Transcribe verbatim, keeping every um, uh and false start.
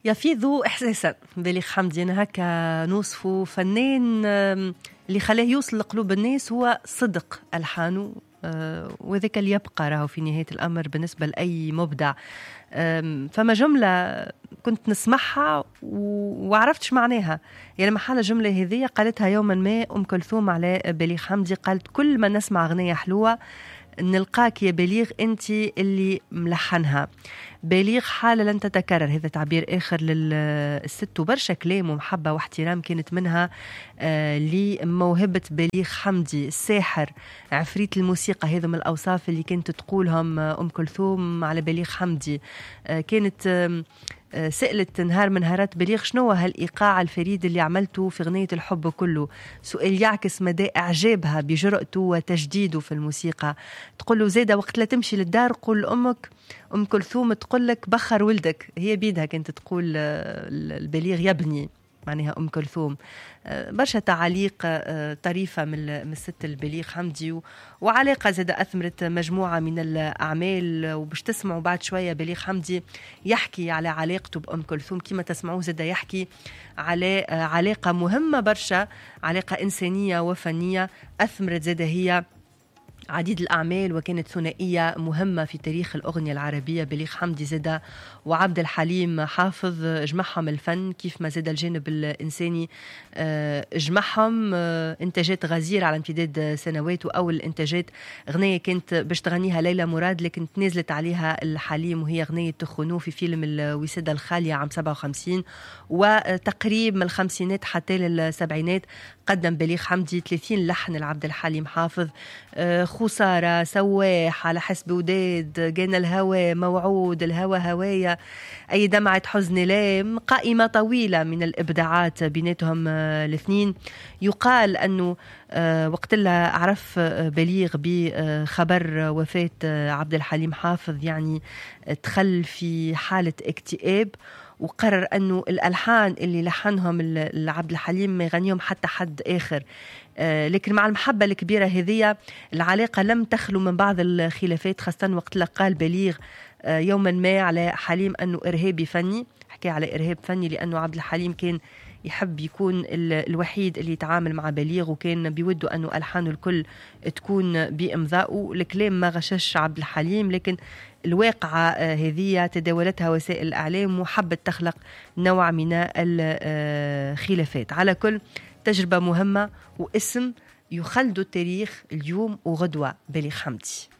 يفيض إحساسا بليغ حمدي. أنا هكا نوصفه فنان اللي خلاه يوصل لقلوب الناس هو صدق ألحانه، وذاك اللي يبقى راهو في نهاية الأمر بالنسبة لأي مبدع. فما جملة كنت نسمعها وعرفتش معناها، يعني محل جملة هذه قالتها يوما ما أم كلثوم على بليغ حمدي، قالت كل ما نسمع أغنية حلوة نلقاك يا بليغ أنت اللي ملحنها. بليغ حالة لن تتكرر، هذا تعبير آخر للست، وبرشا كلام ومحبة واحترام كانت منها آه لموهبة بليغ حمدي الساحر عفريت الموسيقى. هذا من الأوصاف اللي كانت تقولهم أم كلثوم على بليغ حمدي. آه كانت آه سألت نهار من نهارات بليغ شنو هالإيقاع الفريد اللي عملته في أغنية الحب كله، سؤال يعكس مدى إعجابها بجرأته وتجديده في الموسيقى. تقول له زيادة وقت لا تمشي للدار قول أمك أم كلثوم تقول لك بخر ولدك، هي بيدها كانت تقول البليغ يبني معناها أم كلثوم. برشا تعاليق طريفة من الست البليغ حمدي، وعلاقة زاد أثمرت مجموعة من الأعمال. وباش تسمعوا بعد شوية بليغ حمدي يحكي على علاقته بأم كلثوم، كما تسمعوه زاد يحكي على علاقة مهمة برشا، علاقة إنسانية وفنية أثمرت زاد هي عديد الأعمال، وكانت ثنائية مهمة في تاريخ الأغنية العربية. بليغ حمدي زاد وعبد الحليم حافظ جمعهم الفن كيف ما زاد الجانب الإنساني جمعهم. إنتاجات غزيرة على امتداد سنوات، وأول إنتاجات غنية كانت باش تغنيها ليلى مراد لكن تنزلت عليها الحليم، وهي غنية تخنو في فيلم الوسادة الخالية عام سبعة وخمسين. وتقريب من الخمسينات حتى للسبعينات قدم بليغ حمدي ثلاثين لحن لعبد الحليم حافظ، خسارة، سواح، على حسب وداد، جانا الهوى، موعود، الهوى هوايا، أي دمعة حزن لام. قائمة طويلة من الإبداعات بيناتهم الاثنين. يقال أنه وقت اللي عرف بليغ بخبر وفاة عبد الحليم حافظ يعني دخل في حالة اكتئاب، وقرر أنه الألحان اللي لحنهم لعبد الحليم ما يغنيهم حتى حد آخر. آه لكن مع المحبة الكبيرة هذه العلاقة لم تخلو من بعض الخلافات، خاصة وقت اللي قال بليغ آه يوما ما على حليم أنه إرهابي فني، حكى على إرهاب فني لأنه عبد الحليم كان يحب يكون الوحيد اللي يتعامل مع بليغ، وكان بيوده أنه ألحانه الكل تكون بإمضاءه. الكلام ما غشش عبد الحليم، لكن الواقعة هذه تداولتها وسائل الإعلام وحبت تخلق نوع من الخلافات. على كل تجربة مهمة واسم يخلد التاريخ اليوم وغدوة بليغ حمدي.